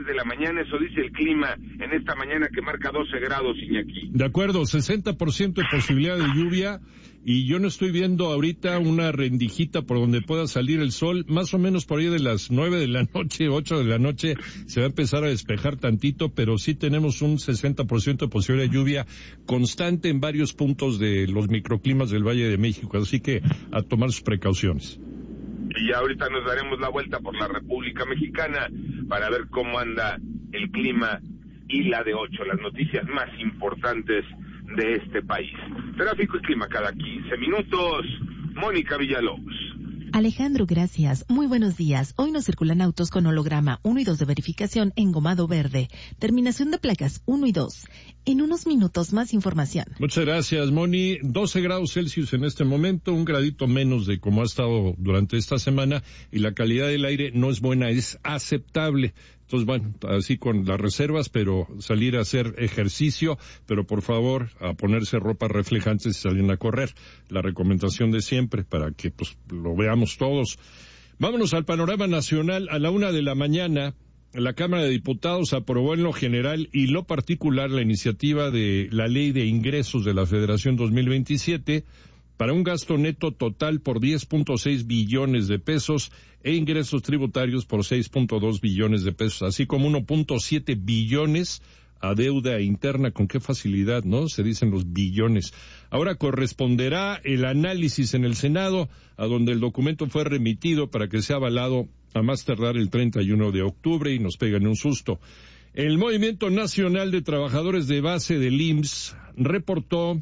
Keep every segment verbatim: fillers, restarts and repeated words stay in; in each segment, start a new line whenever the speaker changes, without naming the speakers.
diez de la mañana, eso dice el clima en esta mañana que marca doce grados, Iñaki.
De acuerdo, sesenta por ciento de posibilidad de lluvia, y yo no estoy viendo ahorita una rendijita por donde pueda salir el sol. Más o menos por ahí de las nueve de la noche, ocho de la noche, se va a empezar a despejar tantito, pero sí tenemos un sesenta por ciento de posibilidad de lluvia constante en varios puntos de los microclimas del Valle de México, así que a tomar sus precauciones.
Y ya ahorita nos daremos la vuelta por la República Mexicana para ver cómo anda el clima y la de ocho, las noticias más importantes de este país. Tráfico y clima cada quince minutos. Mónica Villalobos.
Alejandro, gracias. Muy buenos días. Hoy nos circulan autos con holograma uno y dos de verificación engomado verde. Terminación de placas uno y dos. En unos minutos más información.
Muchas gracias, Moni. doce grados Celsius en este momento, un gradito menos de como ha estado durante esta semana, y la calidad del aire no es buena, es aceptable. Entonces, bueno, así con las reservas, pero salir a hacer ejercicio, pero por favor, a ponerse ropa reflejante si salen a correr. La recomendación de siempre, para que pues lo veamos todos. Vámonos al panorama nacional. A la una de la mañana, la Cámara de Diputados aprobó en lo general y lo particular la iniciativa de la Ley de Ingresos de la Federación dos mil veintisiete, para un gasto neto total por diez punto seis billones de pesos e ingresos tributarios por seis punto dos billones de pesos, así como uno punto siete billones a deuda interna. Con qué facilidad, ¿no? Se dicen los billones. Ahora corresponderá el análisis en el Senado, a donde el documento fue remitido para que sea avalado a más tardar el treinta y uno de octubre y nos pegan un susto. El Movimiento Nacional de Trabajadores de Base del I M S S reportó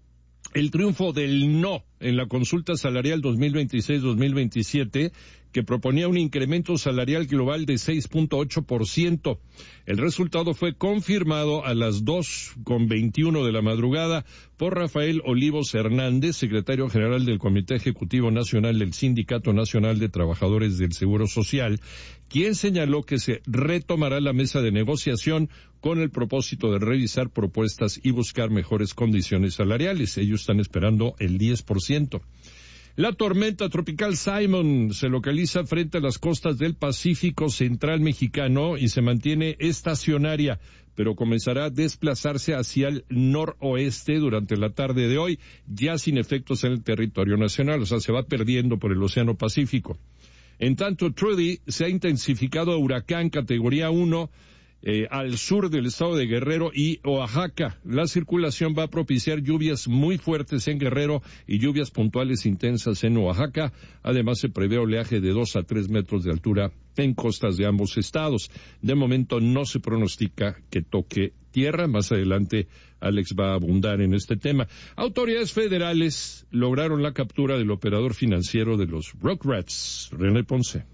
el triunfo del no en la consulta salarial dos mil veintiséis dos mil veintisiete, que proponía un incremento salarial global de seis punto ocho por ciento. El resultado fue confirmado a las dos con veintiuno de la madrugada por Rafael Olivos Hernández, secretario general del Comité Ejecutivo Nacional del Sindicato Nacional de Trabajadores del Seguro Social, quien señaló que se retomará la mesa de negociación con el propósito de revisar propuestas y buscar mejores condiciones salariales. Ellos están esperando el diez por ciento. La tormenta tropical Simon se localiza frente a las costas del Pacífico Central mexicano y se mantiene estacionaria, pero comenzará a desplazarse hacia el noroeste durante la tarde de hoy, ya sin efectos en el territorio nacional, o sea, se va perdiendo por el Océano Pacífico. En tanto, Trudy se ha intensificado a huracán categoría uno, Eh, al sur del estado de Guerrero y Oaxaca. La circulación va a propiciar lluvias muy fuertes en Guerrero y lluvias puntuales intensas en Oaxaca. Además, se prevé oleaje de dos a tres metros de altura en costas de ambos estados. De momento no se pronostica que toque tierra. Más adelante Alex va a abundar en este tema. Autoridades federales lograron la captura del operador financiero de los Rugrats, René Ponce.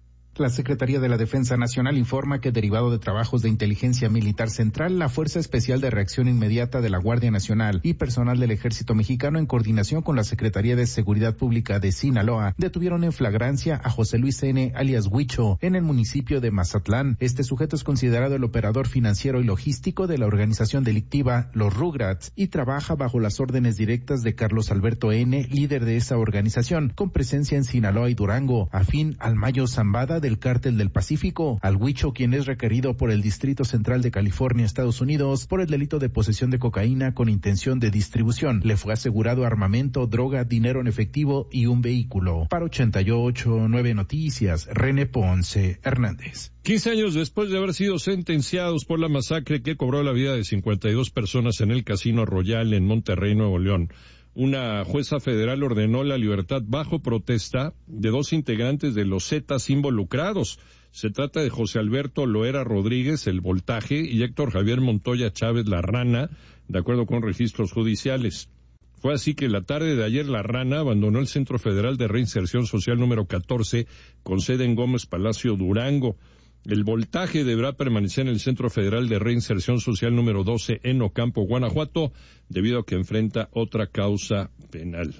La Secretaría de la Defensa Nacional informa que, derivado de trabajos de inteligencia militar central, la Fuerza Especial de Reacción Inmediata de la Guardia Nacional y personal del Ejército Mexicano, en coordinación con la Secretaría de Seguridad Pública de Sinaloa, detuvieron en flagrancia a José Luis N., alias Huicho, en el municipio de Mazatlán. Este sujeto es considerado el operador financiero y logístico de la organización delictiva Los Rugrats y trabaja bajo las órdenes directas de Carlos Alberto N., líder de esa organización, con presencia en Sinaloa y Durango, afín al Mayo Zambada de del Cártel del Pacífico. Al Huicho, quien es requerido por el Distrito Central de California, Estados Unidos, por el delito de posesión de cocaína con intención de distribución. Le fue asegurado armamento, droga, dinero en efectivo y un vehículo. Para ochenta y ocho punto nueve Noticias, René Ponce Hernández.
quince años después de haber sido sentenciados por la masacre que cobró la vida de cincuenta y dos personas en el Casino Royal en Monterrey, Nuevo León, una jueza federal ordenó la libertad bajo protesta de dos integrantes de los Zetas involucrados. Se trata de José Alberto Loera Rodríguez, el Voltaje, y Héctor Javier Montoya Chávez, la Rana, de acuerdo con registros judiciales. Fue así que la tarde de ayer la Rana abandonó el Centro Federal de Reinserción Social número catorce, con sede en Gómez Palacio, Durango. El Voltaje deberá permanecer en el Centro Federal de Reinserción Social número doce en Ocampo, Guanajuato, debido a que enfrenta otra causa penal.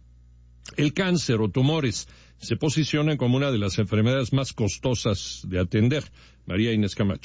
El cáncer o tumores se posicionan como una de las enfermedades más costosas de atender. María Inés Camacho.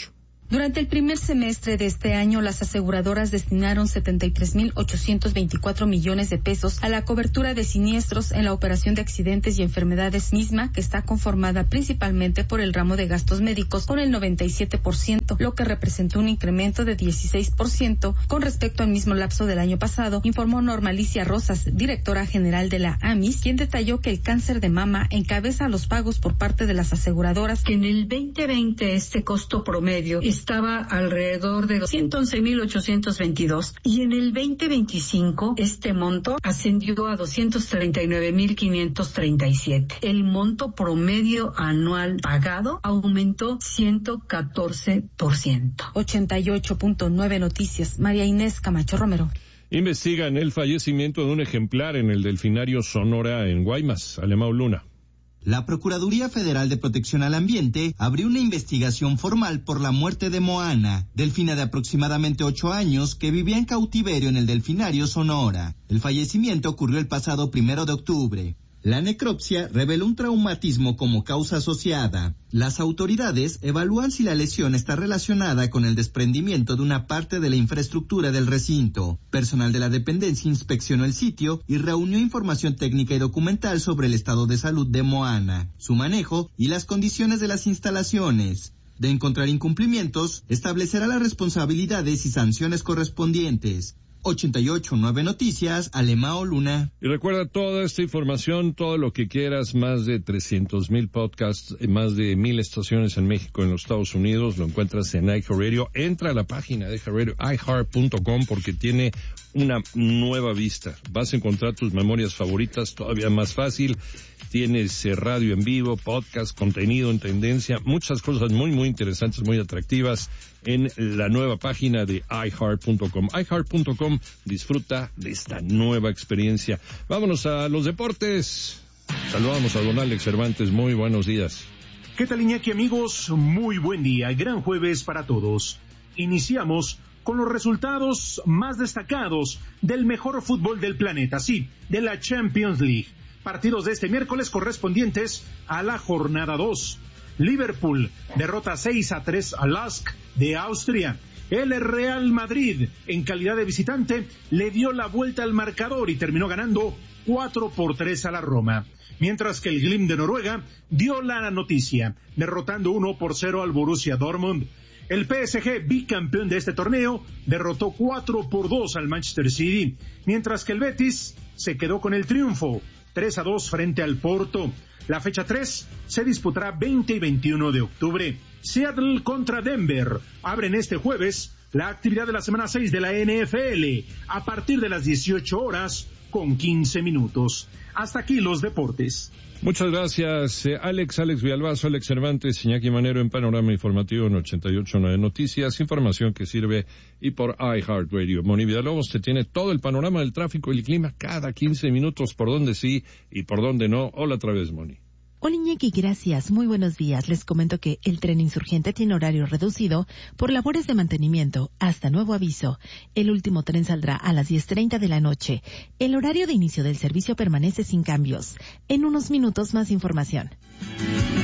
Durante el primer semestre de este año, las aseguradoras destinaron setenta y tres mil ochocientos veinticuatro millones de pesos a la cobertura de siniestros en la operación de accidentes y enfermedades misma, que está conformada principalmente por el ramo de gastos médicos con el noventa y siete por ciento, lo que representó un incremento de dieciséis por ciento con respecto al mismo lapso del año pasado, informó Norma Alicia Rosas, directora general de la A M I S, quien detalló que el cáncer de mama encabeza los pagos por parte de las aseguradoras.
Que en el veinte veinte este costo promedio estaba alrededor de ciento once mil ochocientos veintidós y en el veinte veinticinco este monto ascendió a doscientos treinta y nueve mil quinientos treinta y siete. El monto promedio anual pagado aumentó ciento catorce por ciento.
ochenta y ocho punto nueve Noticias, María Inés Camacho Romero.
Investigan el fallecimiento de un ejemplar en el delfinario Sonora en Guaymas. Alemão Luna.
La Procuraduría Federal de Protección al Ambiente abrió una investigación formal por la muerte de Moana, delfina de aproximadamente ocho años que vivía en cautiverio en el delfinario Sonora. El fallecimiento ocurrió el pasado primero de octubre. La necropsia reveló un traumatismo como causa asociada. Las autoridades evalúan si la lesión está relacionada con el desprendimiento de una parte de la infraestructura del recinto. Personal de la dependencia inspeccionó el sitio y reunió información técnica y documental sobre el estado de salud de Moana, su manejo y las condiciones de las instalaciones. De encontrar incumplimientos, establecerá las responsabilidades y sanciones correspondientes. ochenta y ocho punto nueve Noticias, Alemão Luna.
Y recuerda toda esta información, todo lo que quieras, más de trescientos mil podcasts, más de mil estaciones en México, en los Estados Unidos, lo encuentras en iHeartRadio. Entra a la página de iHeartRadio, i heart punto com, porque tiene una nueva vista. Vas a encontrar tus memorias favoritas todavía más fácil. Tienes eh, radio en vivo, podcast, contenido en tendencia, muchas cosas muy, muy interesantes, muy atractivas en la nueva página de i heart punto com. i heart punto com, disfruta de esta nueva experiencia. Vámonos a los deportes. Saludamos a don Alex Cervantes. Muy buenos días.
¿Qué tal, Iñaki, amigos? Muy buen día. Gran jueves para todos. Iniciamos con los resultados más destacados del mejor fútbol del planeta, sí, de la Champions League. Partidos de este miércoles correspondientes a la jornada dos. Liverpool derrota seis a tres a Lask de Austria. El Real Madrid, en calidad de visitante, le dio la vuelta al marcador y terminó ganando cuatro por tres a la Roma. Mientras que el Glimt de Noruega dio la noticia, derrotando uno por cero al Borussia Dortmund. El P S G, bicampeón de este torneo, derrotó cuatro por dos al Manchester City, mientras que el Betis se quedó con el triunfo, tres a dos frente al Porto. La fecha tres se disputará veinte y veintiuno de octubre. Seattle contra Denver abren este jueves la actividad de la semana seis de la N F L a partir de las dieciocho horas con quince minutos. Hasta aquí los deportes.
Muchas gracias, eh, Alex, Alex Villalbazo, Alex Cervantes, Iñaki Manero en Panorama Informativo en ochenta y ocho punto nueve Noticias, información que sirve y por iHeartRadio. Moni Villalobos te tiene todo el panorama del tráfico y el clima cada quince minutos, por donde sí y por donde no. Hola otra vez, Moni.
Hola Iñaki, gracias. Muy buenos días. Les comento que el tren Insurgente tiene horario reducido por labores de mantenimiento. Hasta nuevo aviso. El último tren saldrá a las diez treinta de la noche. El horario de inicio del servicio permanece sin cambios. En unos minutos más información.